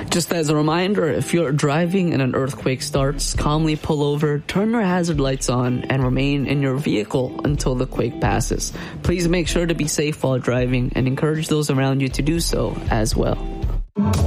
Just as a reminder, if you're driving and an earthquake starts, calmly pull over, turn your hazard lights on, and remain in your vehicle until the quake passes. Please make sure to be safe while driving and encourage those around you to do so as well.